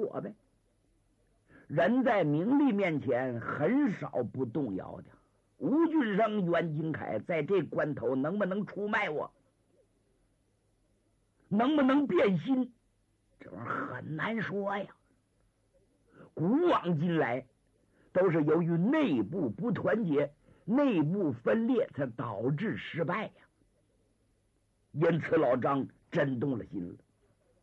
说呗。人在名利面前很少不动摇的。吴俊生、袁金凯在这关头能不能出卖我，能不能变心，这玩意儿很难说呀。古往今来都是由于内部不团结、内部分裂才导致失败呀。因此老张真动了心了。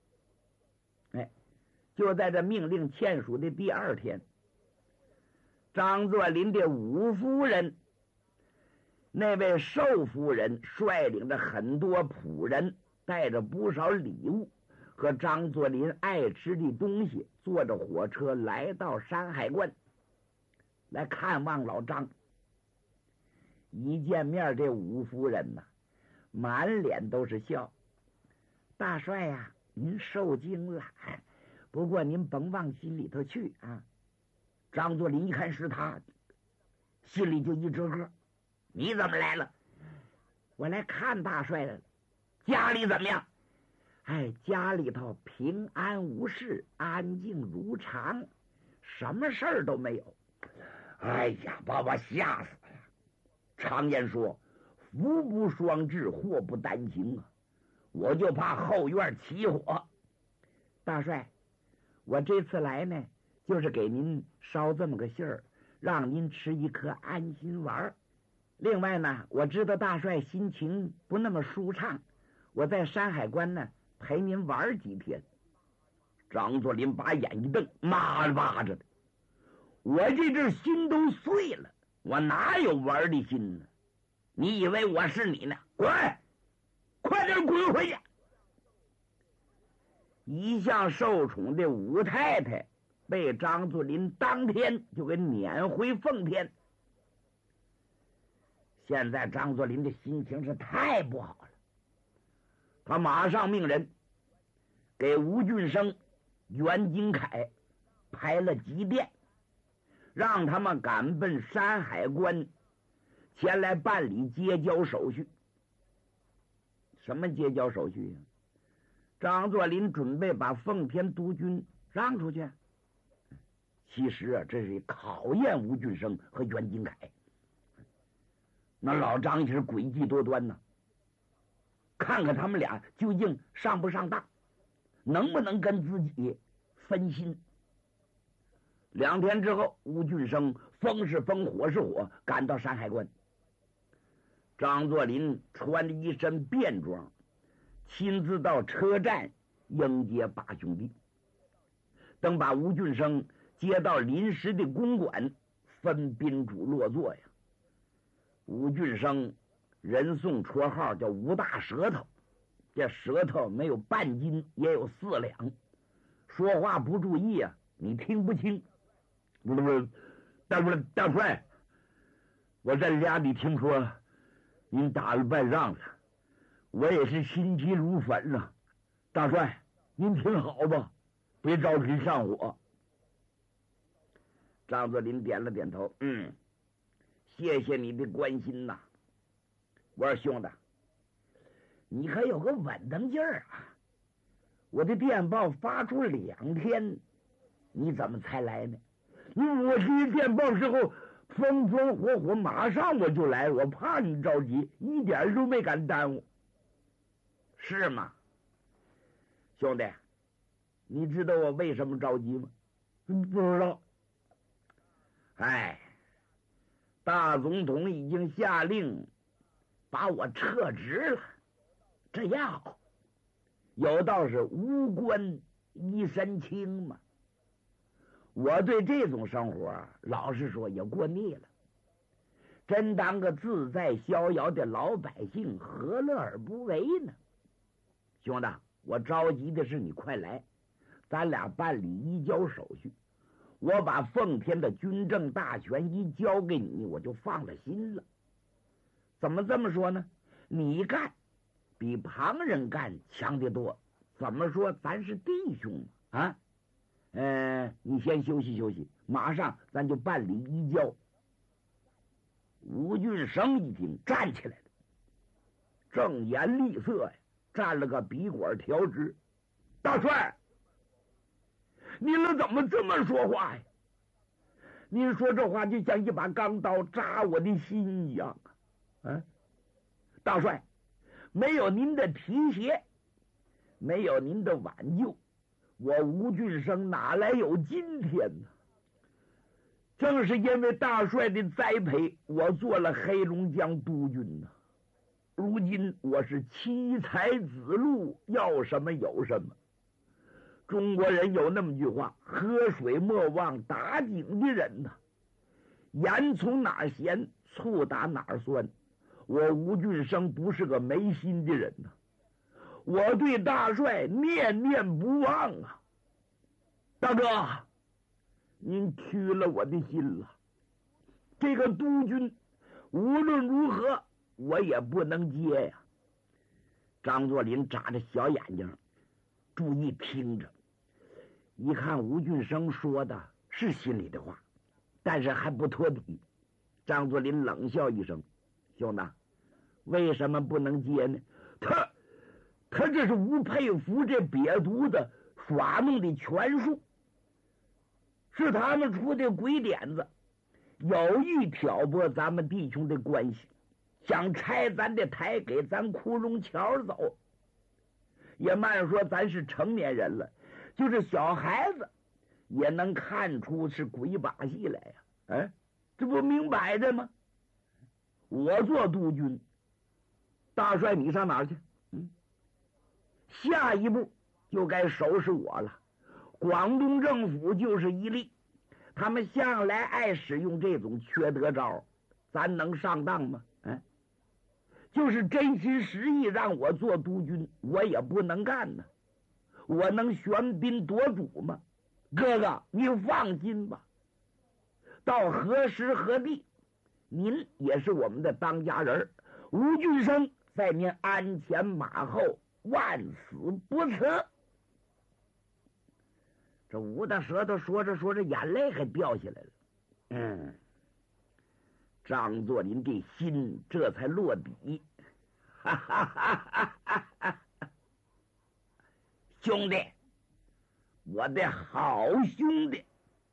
就在这命令签署的第二天，张作霖的五夫人，那位寿夫人率领着很多仆人，带着不少礼物和张作霖爱吃的东西，坐着火车来到山海关来看望老张。一见面，这五夫人呐，满脸都是笑。大帅呀，您受惊了，不过您甭往心里头去啊。张作霖一看是他，心里就一直咯。你怎么来了？我来看大帅来了。家里怎么样？家里头平安无事，安静如常，什么事儿都没有。哎呀，把我吓死了。常言说，福不双至，祸不单行啊。我就怕后院起火。大帅，我这次来呢，就是给您捎这么个信儿，让您吃一颗安心丸。另外呢，我知道大帅心情不那么舒畅，我在山海关呢陪您玩几天。张作霖把眼一瞪，妈巴着的，我这阵心都碎了，我哪有玩的心呢？你以为我是你呢？滚！快点滚回去！一向受宠的武太太被张作霖当天就给撵回奉天。现在张作霖的心情是太不好了，他马上命人给吴俊生、袁金凯排了急电，让他们赶奔山海关前来办理接交手续。什么接交手续呀？张作霖准备把奉天督军让出去。其实啊，这是考验吴俊生和袁金凯。那老张也是诡计多端呢，看看他们俩究竟上不上当，能不能跟自己分心。2天之后，吴俊生风是风，火是火，赶到山海关。张作霖穿着一身便装，亲自到车站迎接八兄弟。等把吴俊生接到临时的公馆，分宾主落座呀。吴俊生人送绰号叫吴大舌头，这舌头没有半斤也有4两，说话不注意啊，你听不清。大帅，我在家里听说您打了败仗了，我也是心急如焚啊。大帅，您听好吧，别着急上火。张作霖点了点头，谢谢你的关心呐。我说兄弟，你可有个稳当劲儿啊！我的电报发出2天，你怎么才来呢？我接电报时候风风火火，马上我就来，我怕你着急，一点都没敢耽误。是吗？兄弟，你知道我为什么着急吗？不知道。大总统已经下令把我撤职了，这样好，有道是无官一身轻嘛。我对这种生活老实说也过腻了，真当个自在逍遥的老百姓，何乐而不为呢？兄弟，我着急的是你快来，咱俩办理移交手续，我把奉天的军政大权一交给你，我就放了心了。怎么这么说呢？你干比旁人干强得多，怎么说咱是弟兄嘛啊？你先休息休息，马上咱就办理移交。吴俊生一听站起来了，正颜厉色呀，站了个笔管调直。大帅， 您怎么这么说话呀？您说这话就像一把钢刀扎我的心一样啊！大帅，没有您的提携，没有您的挽救，我吴俊生哪来有今天呢？正是因为大帅的栽培，我做了黑龙江督军呢。如今我是妻财子禄，要什么有什么。中国人有那么句话，喝水莫忘打井的人呐，盐从哪儿咸，醋打哪儿酸。我吴俊生不是个没心的人呐，我对大帅念念不忘啊。大哥，您屈了我的心了，这个督军无论如何我也不能接呀。张作霖眨着小眼睛，注意听着，一看吴俊生说的是心里的话，但是还不托底。张作霖冷笑一声：“兄弟，为什么不能接呢？他这是吴佩孚这瘪犊子耍弄的权术，是他们出的鬼点子，有意挑拨咱们弟兄的关系，想拆咱的台，给咱窟窿桥走。也慢说咱是成年人了，就是小孩子也能看出是鬼把戏来呀！这不明摆着吗？我做督军，大帅你上哪儿去？下一步就该收拾我了。广东政府就是一例，他们向来爱使用这种缺德招，咱能上当吗？就是真心实意让我做督军，我也不能干呢。我能喧宾夺主吗？哥哥，你放心吧，到何时何地，您也是我们的当家人，吴俊生在您鞍前马后，万死不辞。这吴大舌头说着说着，眼泪还掉下来了。张作霖这心这才落底。哈哈哈哈哈！兄弟，我的好兄弟，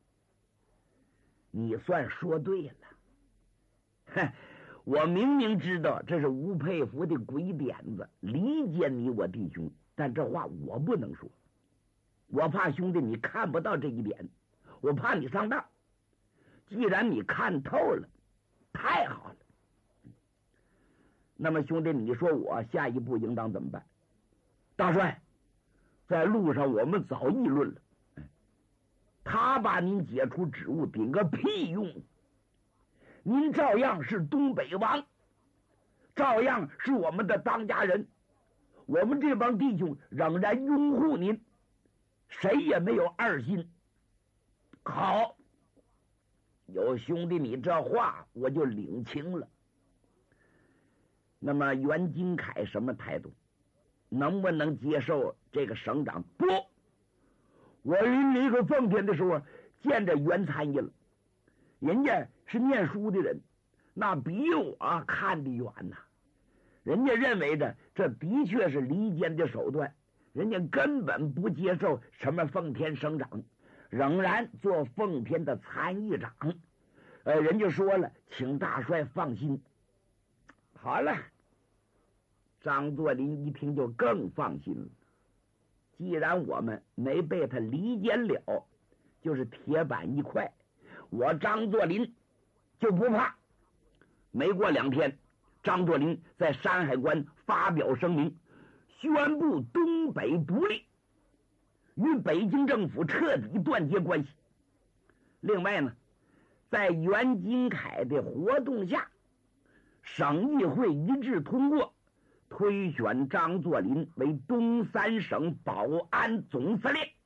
你算说对了。我明明知道这是吴佩孚的鬼点子，离间你我弟兄，但这话我不能说，我怕兄弟你看不到这一点，我怕你上当。既然你看透了，太好了。那么兄弟，你说我下一步应当怎么办？大帅，在路上我们早议论了，他把您解除职务顶个屁用！您照样是东北王，照样是我们的当家人，我们这帮弟兄仍然拥护您，谁也没有二心。好，有兄弟你这话我就领情了。那么袁金凯什么态度？能不能接受这个省长？不，我临离开奉天的时候见着袁参议了，人家是念书的人，那比我看得远呐。人家认为这的确是离间的手段，人家根本不接受什么奉天省长，仍然做奉天的参议长。人家说了，请大帅放心。好了，张作霖一听就更放心了。既然我们没被他离间了，就是铁板一块，我张作霖就不怕。没过2天，张作霖在山海关发表声明，宣布东北独立，与北京政府彻底断绝关系。另外呢，在袁金凯的活动下，省议会一致通过推选张作霖为东三省保安总司令。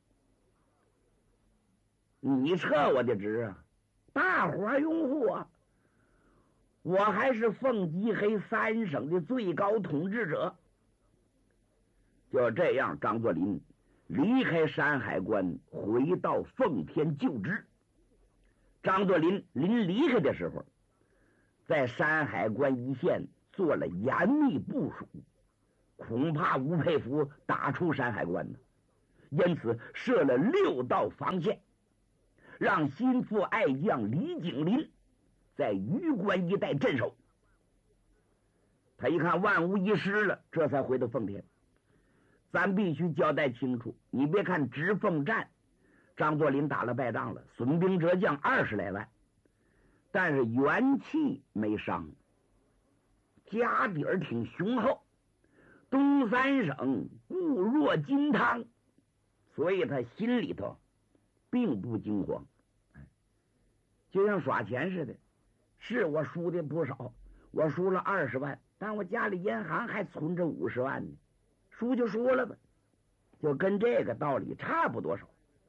你撤我的职啊，大伙拥护啊，我还是奉吉黑3省的最高统治者。就这样，张作霖离开山海关，回到奉天就职。张作霖临离开的时候，在山海关一线做了严密部署，恐怕吴佩孚打出山海关呢。 因此设了6道防线，让心腹爱将李景林在榆关一带镇守。他一看万无一失了，这才回到奉天。咱必须交代清楚，你别看直奉战张作霖打了败仗了，损兵折将20来万，但是元气没伤，家底儿挺雄厚，东三省固若金汤，所以他心里头并不惊慌。就像耍钱似的，是我输的不少，我输了20万，但我家里银行还存着50万呢，输就输了吧，就跟这个道理差不多少。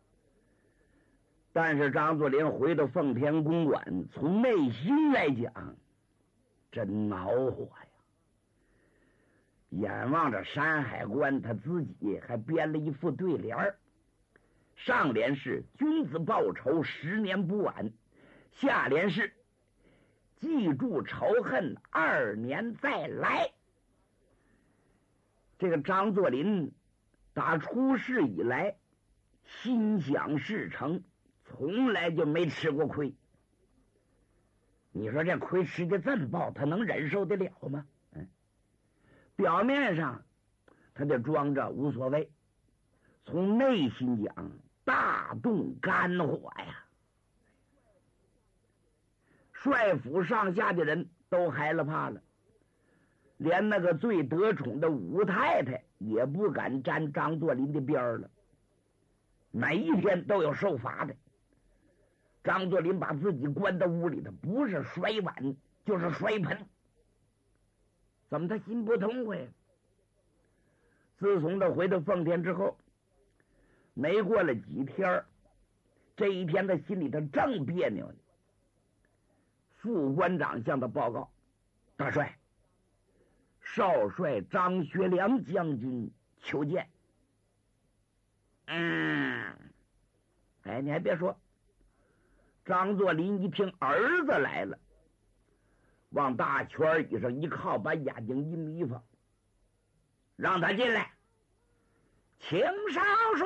但是张作霖回到奉天公馆，从内心来讲真恼火呀。眼望着山海关，他自己还编了一副对联儿，上联是君子报仇10年不晚，下联是记住仇恨2年再来。这个张作霖打出事以来心想事成，从来就没吃过亏。你说这亏吃的这么爆，他能忍受得了吗？表面上他就装着无所谓，从内心讲大动肝火呀。帅府上下的人都害了怕了，连那个最得宠的武太太也不敢沾张作霖的边了，每一天都有受罚的。张作霖把自己关到屋里头，不是摔碗就是摔盆，怎么他心不痛快？自从他回到奉天之后，没过了几天，这一天他心里头正别扭呢。副官长向他报告：大帅，少帅张学良将军求见。你还别说，张作霖一听儿子来了，往大圈椅上一靠，把眼睛一眯缝，让他进来。请少帅。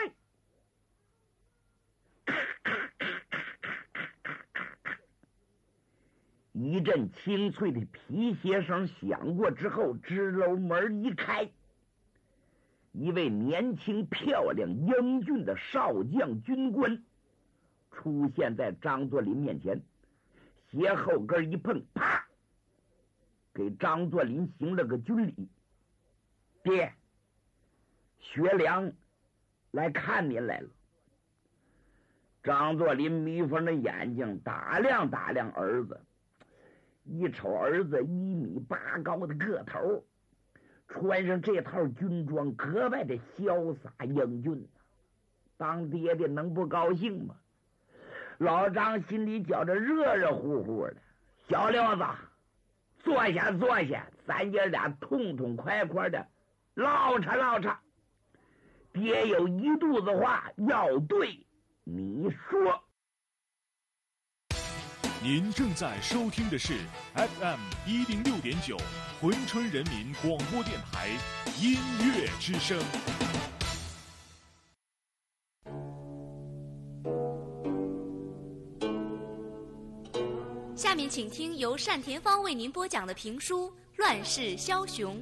一阵清脆的皮鞋声响过之后，支楼门一开，一位年轻漂亮英俊的少将军官出现在张作霖面前，鞋后跟一碰，啪，给张作霖行了个军礼。爹，学良来看您来了。张作霖眯缝的眼睛打量打量儿子，一瞅儿子1.8米高的个头，穿上这套军装格外的潇洒英俊，当爹的能不高兴吗？老张心里觉着热热乎乎的。小六子，坐下坐下，咱爷俩痛痛快快的唠扯唠扯，爹有一肚子话要对你说。 您正在收听的是 FM 106.9珲春人民广播电台音乐之声。 下面请听由单田芳为您播讲的评书《乱世枭雄》。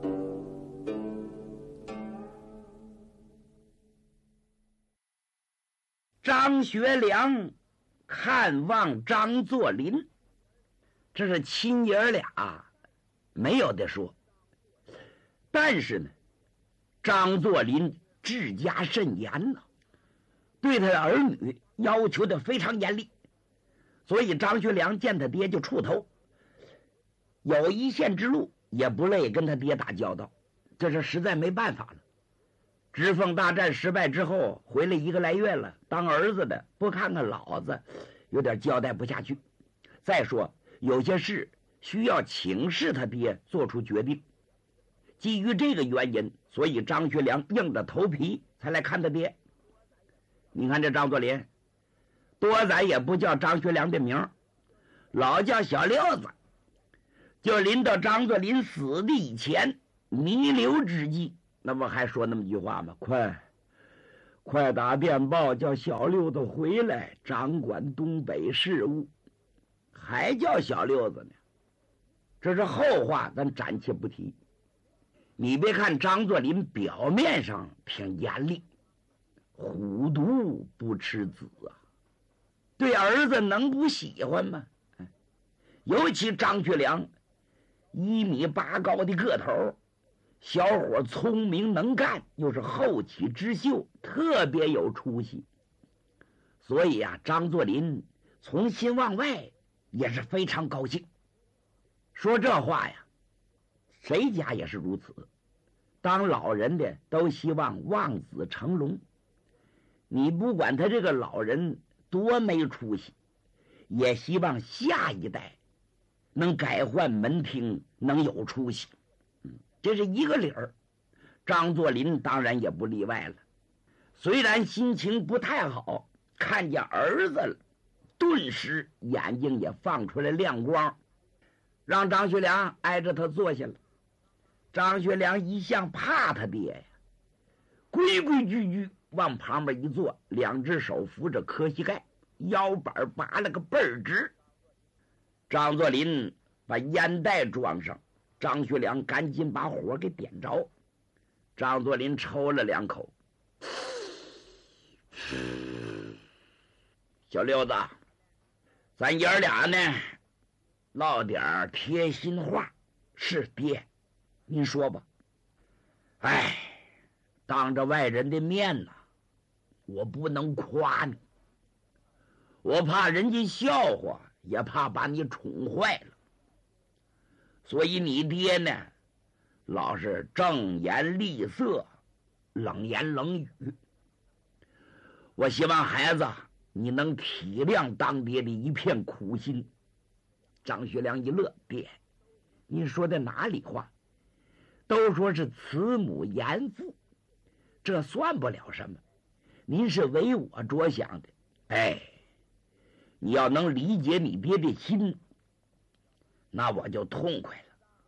张学良看望张作霖，这是亲爷俩没有的说。但是呢，张作霖治家甚严呢，对他的儿女要求的非常严厉，所以张学良见他爹就怵头，有一线之路也不乐意跟他爹打交道，这是实在没办法了。直奉大战失败之后，回来1个来月了，当儿子的不看看老子，有点交代不下去。再说有些事需要请示他爹做出决定，基于这个原因，所以张学良硬着头皮才来看他爹。你看这张作霖，多咱也不叫张学良的名，老叫小六子。就临到张作霖死的以前，弥留之际，那不还说那么句话吗？快， 快打电报叫小六子回来掌管东北事务。还叫小六子呢，这是后话，咱暂且不提。你别看张作霖表面上挺严厉，虎毒不吃子啊，对儿子能不喜欢吗？尤其张学良1.8米高的个头，小伙聪明能干，又是后起之秀，特别有出息。所以啊，张作霖从心往外也是非常高兴。说这话呀，谁家也是如此。当老人的都希望望子成龙，你不管他这个老人多没出息，也希望下一代能改换门庭，能有出息。这是一个理儿。张作霖当然也不例外了。虽然心情不太好，看见儿子了，顿时眼睛也放出来亮光，让张学良挨着他坐下了。张学良一向怕他爹呀，规规矩矩往旁边一坐，两只手扶着磕膝盖，腰板拔了个倍儿直。张作霖把烟袋装上，张学良赶紧把火给点着。张作霖抽了2口，小六子，咱爷儿俩呢唠点贴心话。是爹，您说吧。哎，当着外人的面呢，我不能夸你，我怕人家笑话，也怕把你宠坏了。所以你爹呢，老是正言厉色，冷言冷语。我希望孩子你能体谅当爹的一片苦心。张学良一乐，爹，您说的哪里话？都说是慈母严父，这算不了什么。您是为我着想的，哎，你要能理解你爹的心，那我就痛快了。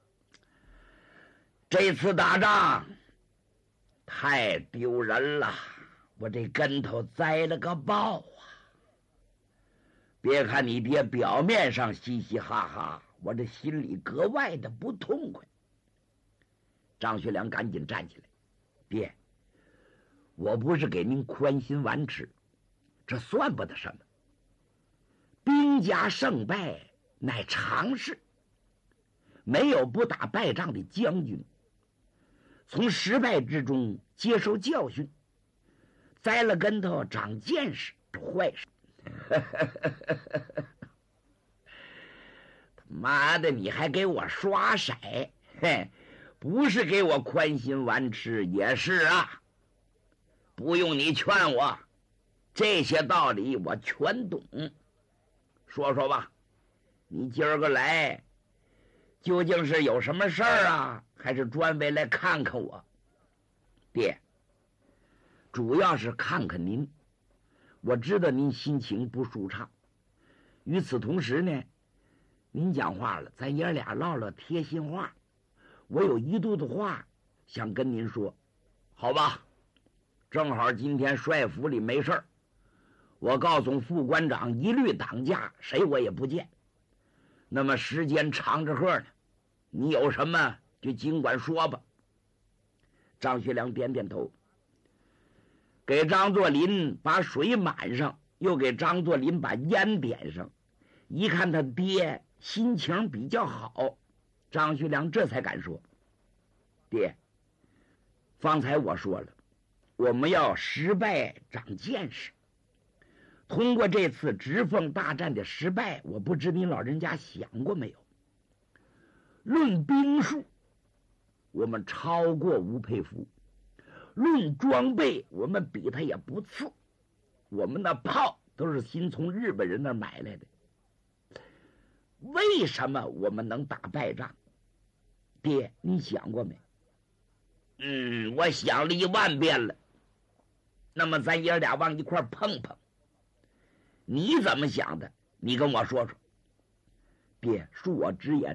这次打仗太丢人了，我这跟头栽了个爆啊！别看你爹表面上嘻嘻哈哈，我这心里格外的不痛快。张学良赶紧站起来，爹，我不是给您宽心婉齿，这算不得什么。兵家胜败乃常事，没有不打败仗的将军。从失败之中接受教训，栽了跟头长见识是坏事。他妈的，你还给我刷色，嘿，不是给我宽心婉齿也是啊。不用你劝我，这些道理我全懂。说说吧，你今儿个来究竟是有什么事儿啊，还是专为来看看我？爹，主要是看看您。我知道您心情不舒畅，与此同时呢，您讲话了，咱爷俩唠唠贴心话。我有一肚子话想跟您说，好吧？正好今天帅府里没事儿，我告诉副官长一律挡驾，谁我也不见。那么时间长着喝呢，你有什么就尽管说吧。张学良点点头，给张作霖把水满上，又给张作霖把烟点上。一看他爹心情比较好，张学良这才敢说，爹，方才我说了，我们要失败长见识。通过这次直奉大战的失败，我不知您老人家想过没有，论兵数我们超过吴佩孚，论装备我们比他也不次，我们的炮都是新从日本人那儿买来的。为什么我们能打败仗？爹，你想过没？我想了10000遍了。那么咱爷俩往一块碰碰，你怎么想的？你跟我说说。爹，恕我直言，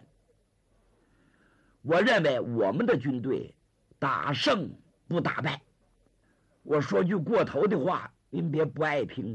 我认为我们的军队打胜不打败。 我说句过头的话，您别不爱听。